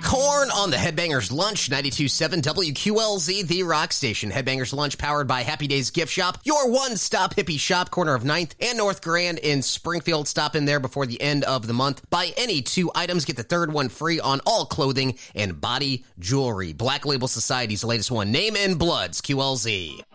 Korn on the Headbangers Lunch, 92.7 WQLZ, the rock station. Headbangers Lunch powered by Happy Days Gift Shop, your one-stop hippie shop, corner of 9th and North Grand in Springfield. Stop in there before the end of the month. Buy any 2 items, get the third one free on all clothing and body jewelry. Black Label Society's latest one, Name and Bloods, QLZ.